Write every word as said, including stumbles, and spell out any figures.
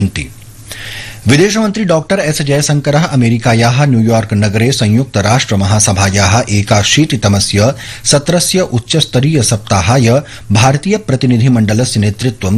सन्ति। विदेशमन्त्री doctor S जयशंकरः अमेरिकायाः न्यूयॉर्क नगरे संयुक्त राष्ट्र महासभायाः एकाशीतितमस्य सत्रस्य उच्चस्तरीय सप्ताहाय भारतीय प्रतिनिधिमण्डलस्य नेतृत्वं